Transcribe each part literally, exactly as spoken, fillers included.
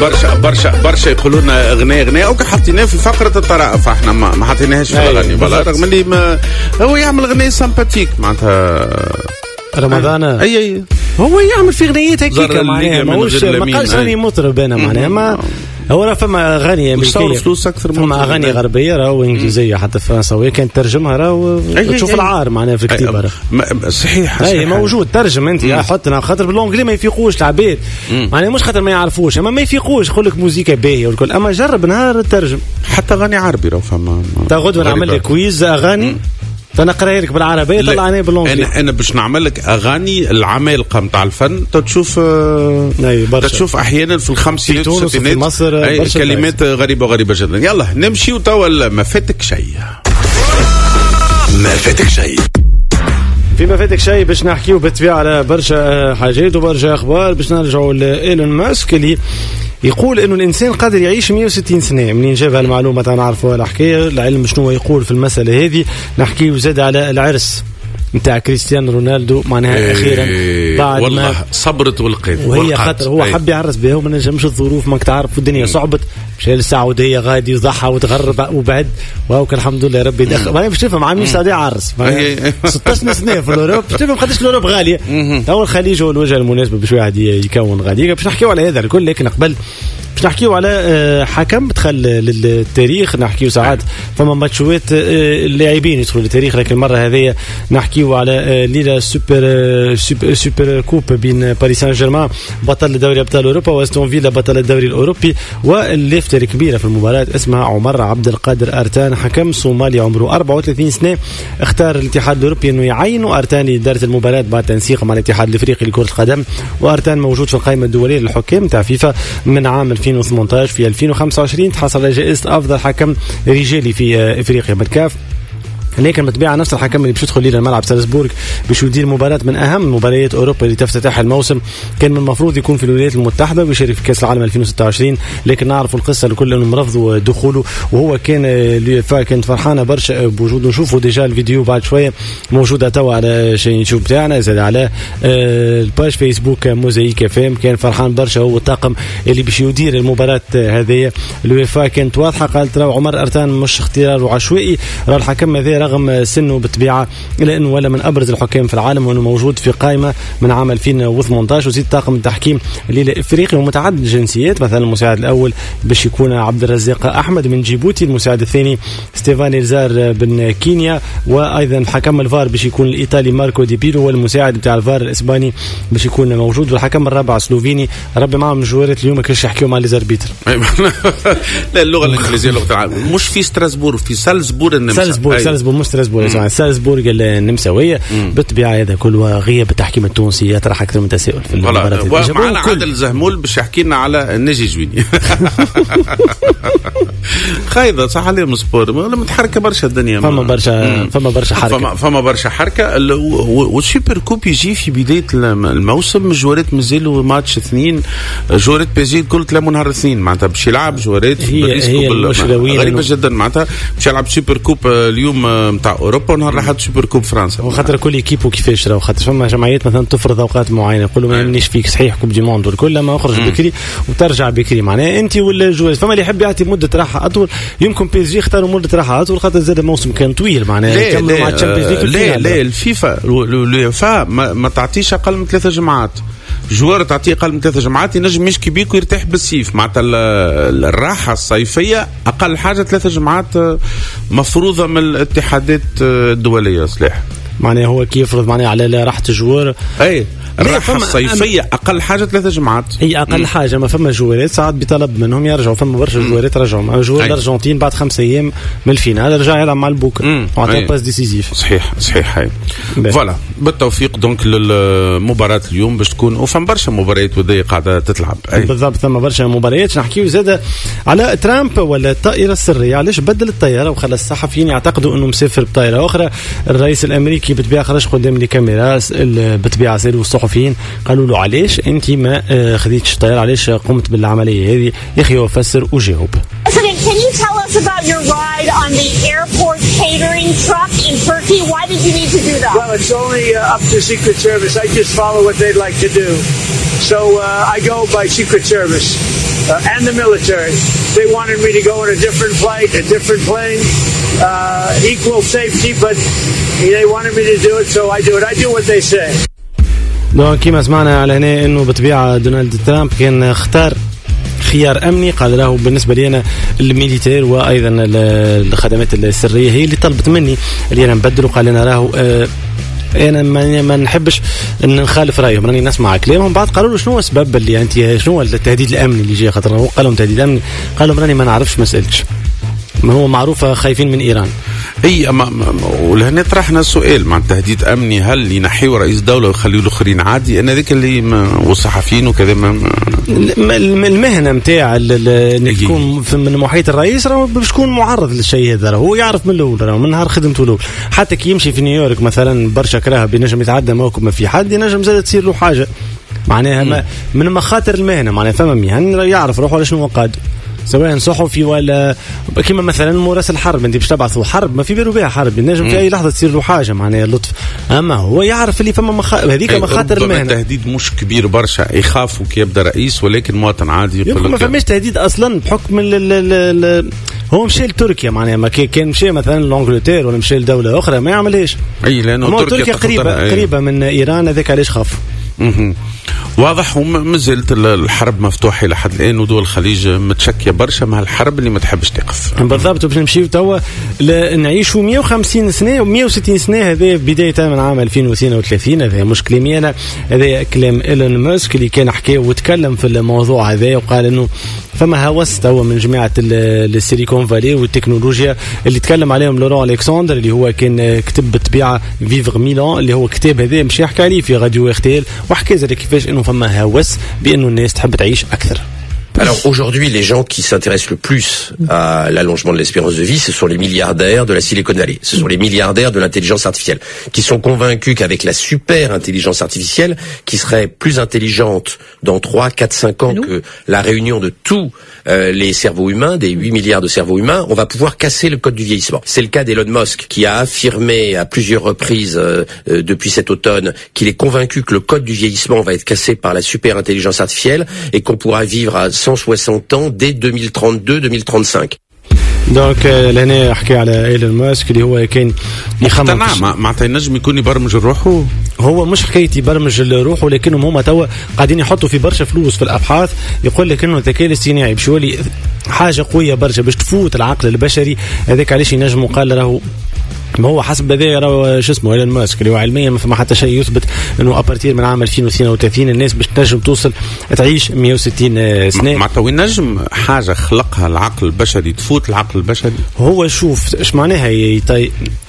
برشا برشا برشا يقولون اغنيه اغنيه او حطيناه في فقره الطرائف، احنا ما, ما حطيناهش في الاغاني بالله، رغم اللي ما هو يعمل اغنيه سامباتيك معناتها رمضان. اي اي هو يعمل في اغنيات هكيك معناها ماهوش ما قالش راني مطرب انا معناها ما هو راه فما اغاني امريكيه فلوس اكثر، فما اغاني غربيه راهو انجليزيه حتى فرنساويه كانت ترجمها راهو تشوف العار معناها في الكتابه صحيح اي موجود ترجم انت حطنا خاطر باللونجلي ما يفيقوش العباد معناها مش خاطر ما يعرفوش اما ما يفيقوش يقول لك موسيقى باهيه والكل، اما جرب نهار ترجم حتى اغاني عربي راهو فما تا غدوه نعمل لك كويز اغاني تنقرأ لك بالعربية طلعنا باللونجلي. أنا أنا باش نعمل لك أغاني العمالقة متاع الفن تشوف تشوف أحيانا في الخمسينات والستينات مصر كلمات غريبة غريبة جدا. يلا نمشي وتوا ما فاتك شيء ما فاتك شيء في ما فاتك شيء باش نحكيو بالطبيعة على برشا حاجات وبرشا أخبار. باش نرجعوا لإيلون ماسك اللي يقول انه الانسان قادر يعيش مئة وستين سنه. منين جاب هالمعلومه تاع نعرفوا الحكايه العلم شنو يقول في المساله هذه. نحكيو زاد على العرس نتاع كريستيانو رونالدو معناها إيه اخيرا بعد والله ما صبرت والقيت وهي خاطر هو حب يعرس بها وما نجمش الظروف ماك تعرف الدنيا صعبت مشى للسعوديه غادي يضحى وتغرب وبعد وهاك الحمد لله ربي دخل ما باش تفهم عامل السعوديه عرس ستة سنه في الاوروب باش تفهم قداش الاوروب غاليه. تو الخليج هو الوجهه المناسبه باش واحد يكون غادي. باش نحكيو على هذا الكل لكن قبل باش نحكيو على حكم دخل للتاريخ. نحكيو ساعات فما ماتشات اللاعبين يدخلوا للتاريخ لكن المره هذه نحكيو على ليله سوبر سوبر, سوبر كوب بين باريس سان جيرمان بطل دوري ابطال اوروبا واستون فيلا بطل الدوري الاوروبي. واللفتة الكبيرة في المباراة اسمها عمر عبد القادر أرتان حكم صومالي عمره أربعة وثلاثين سنة اختار الاتحاد الأوروبي أنه يعينوا أرتان لإدارة المباراة بعد تنسيق مع الاتحاد الأفريقي لكرة القدم. وأرتان موجود في القائمة الدولية للحكام تاع فيفا من عام ألفين وثمانية عشر. في ألفين وخمسة وعشرين تحصل على جائزة أفضل حكم رجالي في أفريقيا بالكاف. لكن متبعة نفس الحكم اللي باش يدخل ليلة الملعب سالزبورغ باش يدير مباراة من أهم مباريات أوروبا اللي تفتتح الموسم. كان من المفروض يكون في الولايات المتحدة ويشارك في كأس العالم ألفين وستة وعشرين لكن نعرف القصة الكل أنهم رفضوا دخوله. وهو كان اليوفا كانت فرحانة برشا بوجوده. نشوفوا ديجا الفيديو بعد شوية موجودة توا على شيء يوتيوب بتاعنا زاد على الباج فيسبوك موزايك فام. كان فرحان برشا هو الطاقم اللي باش يدير المباراة هذه. اليوفا كانت واضحة قالت راه عمر أرتان مش اختيار عشوائي راه الحكم هذا رغم سنه بالطبيعة إلا أنه ولا من أبرز الحكام في العالم وأنه موجود في قائمة من عام ألفين وثمانية عشر. وزيد طاقم التحكيم اللي الإفريقي ومتعدد الجنسيات مثلا المساعد الأول باش يكون عبد الرزاق أحمد من جيبوتي. المساعد الثاني ستيفان إلزار بن كينيا. وأيضا حكم الفار باش يكون الإيطالي ماركو دي بيرو. والمساعد بتاع الفار الإسباني باش يكون موجود. والحكم الرابع سلوفيني ربي معهم الجوارات اليوم كاش يحكيوا مع ليزاربيتر. لا اللغة الإنجليزية لغة العالم مش في ستراسبورغ في سالزبورغ النمسا. سالزبورغ سالزبورغ مش ستراسبورغ سالزبورغ النمساوية. بالطبيعة هذا كل غياب التحكيم التونسي يطرح أكثر من تساؤل في المباراة. ومعنا عادل زهمول باش يحكي لنا على النجي جويني. خايضة صح عليهم سبور ولا متحركة برشا الدنيا. فما برشا فما برشا حركة فما, فما برشا حركة. والسوبر كوب يجي في بداية الموسم جوارات مازالوا ماتش اثنين جوارات بيجي كل تلامو نهار اثنين معناتها باش يلعب جوارات هي غريبة جدا معناتها باش يلعب سوبر كوب اليوم نتاع اوروبا ونهار الاحد سوبر كوب فرنسا. وخاطر كل ايكيب وكيفاش راهو خاطر فما جمعيات مثلا تفرض اوقات معينه يقولوا ما يمنيش فيك صحيح كوب دي موند والكل ما اخرج بكري وترجع بكري معناها انت ولا الجواز. فما اللي يحب يعطي مده راحه اطول يمكن بي اس جي اختاروا مده راحه اطول خاطر زاد الموسم كان طويل معناها يكملوا مع الشامبيونز ليغ. لا لا الفيفا اليوفا ما, ما تعطيش اقل من ثلاثه جمعات. جوار تعطيه اقل من ثلاثه جمعات ينجم يشكي بيك ويرتاح بالسيف معناتها الراحه الصيفيه اقل حاجه ثلاثه جمعات مفروضه من الاتحادات الدوليه صلاح. معناه هو كيف يفرض معناه على راحه الجوار اي الراحه الصيفيه اقل حاجه ثلاثه جمعات هي اقل م. حاجه. ما فما جوارات ساعات بيطلب منهم يرجعوا. فما برشا جوارات رجعوا جوار الارجنتين بعد خمسة ايام من الفينال رجع يلعب مع البوك وعطى باس ديسيزيف. صحيح صحيح هاي فوالا بالتوفيق دونك للمباراه اليوم باش تكون وفما برشا مباريات وديه قاعده تتلعب. بالضبط ثم برشا مباريات. نحكيو زاد على ترامب ولا الطائره السريه علاش بدل الطياره وخلى الصحفيين يعتقدوا انه مسافر بطائره اخرى. الرئيس الامريكي بالطبيعه خرج قدام الكاميرا بالطبيعه سالوا الصحفيين قالوا له علاش انت ما خديتش الطياره علاش قمت بالعمليه هذه يا اخي وفسر وجاوب. Can you tell us about your ride on the airport catering truck in Turkey? Why did you need to do that? Well, it's only uh, up to Secret Service. I just follow what they'd like to do. So uh, I go by Secret Service. uh, and the military. They wanted me to go on a different flight, a different plane, uh, equal safety, but they wanted me to do it, so I do it. I do what they say. دونك كما سمعنا على هنا انه بطبيعه دونالد ترامب كان اختار خيار امني. قال له بالنسبه لي انا الميليتير وايضا الخدمات السريه هي اللي طلبت مني اللي انا نبدل. وقال لنا راهو آه انا ما نحبش ان نخالف رايهم، راني نسمع كلامهم. بعد قالوا له شنو السبب اللي انت شنو التهديد الامني اللي جاي؟ خاطر هو قال لهم تهديد امني، قال لهم راني ما نعرفش ما سالتش، ما هو معروفه خايفين من ايران. اي ولهنا طرحنا السؤال مع التهديد امني، هل ينحيوا رئيس دوله ويخليوا الاخرين عادي؟ انا ذيك اللي والصحفيين وكذا المهنه نتاع انك تكون من محيط الرئيس راه باش تكون معرض للشيء هذا. هو يعرف من الاول، راه من نهار خدمته الاول. حتى كي يمشي في نيويورك مثلا برشا كراهه بينجم يتعدى موكب ما في حد، ينجم زاد تصير له حاجه معناها ما من مخاطر المهنه. معناها فما مهن يعرف روحه على شنو قاد، سواء صحفي ولا كما مثلا مراسل حرب. انت باش تبعثوا حرب ما في بالو بها حرب، النجم في اي لحظه تصير له حاجه معناها لطف. اما هو يعرف اللي فما مخ... هذيك مخاطر المهنه. التهديد مش كبير برشا، يخافوا كي يبدا رئيس، ولكن مواطن عادي يقول لك ما فماش تهديد اصلا بحكم ال ال ال هو مشى لتركيا معناها ما كان مشى مثلا لانجلتير ولا مشى لدوله اخرى ما يعملهاش. اي لانه تركيا, تركيا قريبه قريبه من ايران، هذاك علاش خافوا. واضح. وما زلت الحرب مفتوحه الى حد الان، ودول الخليج متشكيه برشا مع الحرب اللي ما تحبش تقف. بالضبط. باش نمشيو توا نعيشوا مية وخمسين سنه ومية وستين سنه. هذا بدايه من عام ألفين واثنين وثلاثين. هذا مش كلامي انا، هذا كلام إيلون ماسك اللي كان حكى وتكلم في الموضوع هذا، وقال انه فما هوس توا من جماعه السيليكون فالي والتكنولوجيا اللي تكلم عليهم لوران الكسندر اللي هو كان كتب بالطبيعه فيفغ ميلان، اللي هو كتاب هذا مش يحكي عليه في راديو اختيل، وحكى زاد كيفاش انه فما هوس بانه الناس تحب تعيش اكثر. Alors aujourd'hui, les gens qui s'intéressent le plus à l'allongement de l'espérance de vie, ce sont les milliardaires de la Silicon Valley. Ce sont les milliardaires de l'intelligence artificielle qui sont convaincus qu'avec la super intelligence artificielle, qui serait plus intelligente dans trois, quatre, cinq ans que la réunion de tous euh, les cerveaux humains, des huit milliards de cerveaux humains, on va pouvoir casser le code du vieillissement. C'est le cas d'Elon Musk qui a affirmé à plusieurs reprises euh, euh, depuis cet automne qu'il est convaincu que le code du vieillissement va être cassé par la super intelligence artificielle et qu'on pourra vivre à cent soixante ans dès deux mille trente-deux deux mille trente-cinq. دونك لهنا احكي على ايلون ماسك اللي هو كان يخمم معناتها ينجم يكون يبرمج روحه. هو مش حكايه يبرمج روحه، لكنهم هما توا قاعدين يحطوا في برشا فلوس في الابحاث. يقول لك انه الذكاء الاصطناعي باش يولي حاجه قويه برشا باش تفوت العقل البشري. هذاك علاش ينجموا قال راهو ما هو حسب هذا راه شو اسمه ايلون ماسك اللي هو علميا ما فما حتى شيء يثبت انه ابارتير من عام ألفين واثنين وثلاثين الناس باش تنجم توصل تعيش مية وستين سنه. معناتها وين نجم حاجه خلقها العقل البشري تفوت العقل البشري؟ هو شوف ايش معناها يطي...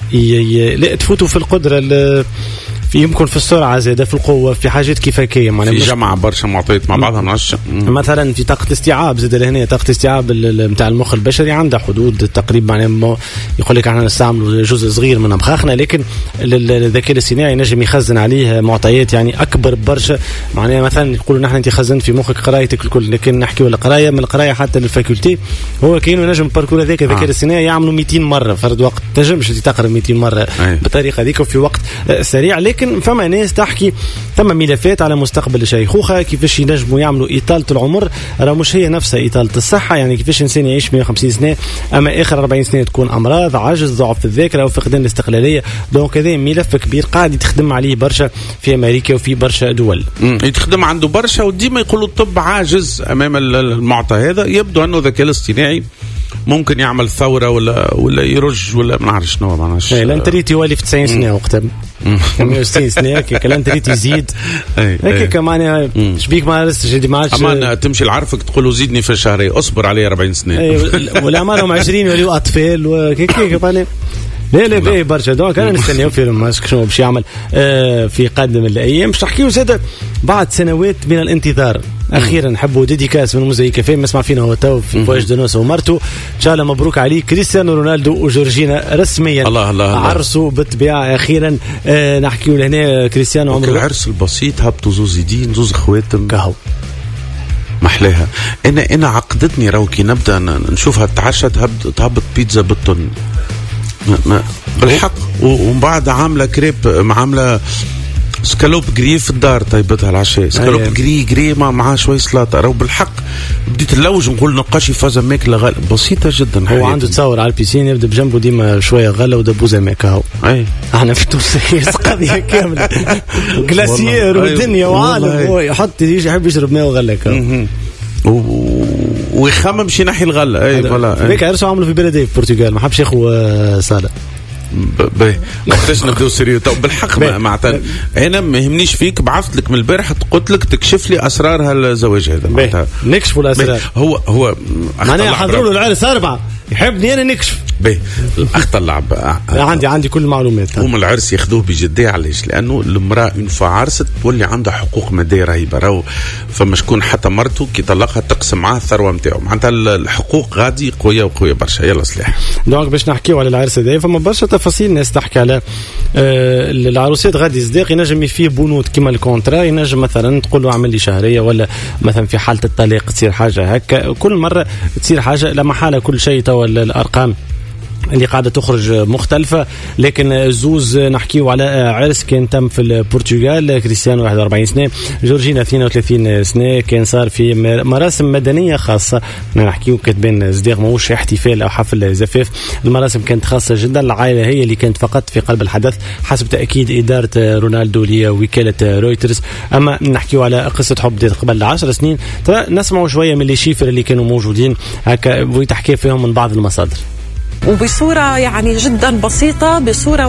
ي... لا تفوتوا في القدره ال... في يمكن في السرعه زاده في القوه في حاجات كيف هكايا معناها في جمع برشا معطيات مع بعضها نعش. مثلا في طاقه استيعاب زاد لهنا طاقه استيعاب نتاع المخ البشري عندها حدود تقريبا معناها يقول لك احنا نستعملوا جزء صغير من مخاخنا، لكن الذكاء الاصطناعي ينجم يخزن عليه معطيات يعني اكبر برشا. معناها مثلا يقولوا نحن انت خزنت في مخك قرايتك الكل، لكن نحكيوا القرايه من القرايه حتى للفاكولتي هو كاين نجم الباركور هذاك الذكاء آه. الاصطناعي يعملوا مئتين مره فرد وقت، تنجمش تقرا مئتين مره أي. بالطريقه هذيك وفي وقت سريع. لكن فما ناس تحكي ثم ملفات على مستقبل الشيخوخه، كيفاش ينجموا يعملوا اطاله العمر. راه مش هي نفسها اطاله الصحه، يعني كيفاش انسان يعيش مية وخمسين سنه اما اخر أربعين سنه تكون امراض عجز ضعف في الذاكره وفقدان الاستقلاليه. دونك هذا ملف كبير قاعد يتخدم عليه برشا في امريكا وفي برشا دول يتخدم عنده برشا. وديما يقولوا الطب عاجز امام المعطى هذا. يبدو انه الذكاء الاصطناعي ممكن يعمل ثوره ولا ولا يرج ولا ما نعرفش شنو ما نعرفش. لا انت ريت يولي في تسعين سنه وقتها مية وستين سنه هكاك. لا انت ريت يزيد هكاك معناها شبيك ما عرفتش ما عادش اما تمشي لعرفك تقول له زيدني في الشهرين اصبر عليه أربعين سنه ولا مالهم عشرين ولا اطفال وهكاك معناها. لا لا باهي برشا. دونك انا نستناو في ماسك شنو باش يعمل آه في قادم الايام. باش نحكيو زاد بعد سنوات من الانتظار اخيرا نحبوا ديديكاس من موزايك كافيه مسمع فينا هو تو في فواج دونوس ومرته ان شاء الله مبروك عليه كريستيانو رونالدو وجورجينا رسميا الله الله عرسوا بالطبيعه اخيرا. آه نحكيو لهنا كريستيانو عمره العرس البسيط هبطوا زوز يدين زوز خواتم كهو محلاها. انا انا عقدتني راهو كي نبدا نشوفها تعشى تهبط تهبط بيتزا بالطن ما بالحق ومن بعد عامله كريب عامله سكالوب جري في الدار طيبتها العشاء، سكالوب جري جري مع معاه شوي سلطه. راهو بالحق بديت نلوج نقول نقاشي فازا ماكله غالي بسيطه جدا. هو عنده تصور على البيسين يبدا بجنبه ديما شويه غله ودبوزه ماك اهو. اي احنا في تونس قضيه كامله كلاسيير والدنيا وعالم، هو يحط يجي يحب يشرب ماء وغله كهو ويخمم شي ناحيه الغله. اي فوالا هيك عرسوا عملوا في بلديه في البرتغال، ما حبش ياخذ صاله باهي. وقتاش نبداو سيريو تو بالحق معناتها انا ما يهمنيش فيك، بعثت لك من البارح قلت لك تكشف لي اسرار هالزواج هذا معناتها نكشفوا الاسرار. هو هو معناها حضروا له العرس اربعه يحبني انا نكشف باهي. الاخطر اللعب عندي عندي كل المعلومات. هم العرس ياخذوه بجديه. علاش؟ لانه المراه اون فوا عرست تولي عندها حقوق ماديه رهيبه. راهو فما شكون حتى مرته كي طلقها تقسم معاه الثروه نتاعو، معناتها الحقوق غادي قويه وقويه برشا. يلا سلاح. دونك باش نحكيو على العرس هذا فما برشا تفاصيل الناس تحكي على آه العروسات غادي صداق ينجم فيه بنود كما الكونترا، ينجم مثلا تقول له اعمل لي شهريه، ولا مثلا في حاله الطلاق تصير حاجه هكا، كل مره تصير حاجه لا محاله. كل شيء تو الارقام اللي قاعدة تخرج مختلفة، لكن الزوز نحكيو على عرس كان تم في البرتغال. كريستيانو واحد وأربعين سنة، جورجينا اثنين وثلاثين سنة، كان صار في مراسم مدنية خاصة. نحكيو كاتبين صديق ماهوش احتفال أو حفل زفاف، المراسم كانت خاصة جدا. العائلة هي اللي كانت فقط في قلب الحدث حسب تأكيد إدارة رونالدو لوكالة رويترز. أما نحكيو على قصة حب بدأت قبل عشر سنين. ترى نسمعوا شوية من الشيفر اللي كانوا موجودين هكا ويتحكي فيهم من بعض المصادر وبصورة يعني جدا بسيطة، بصورة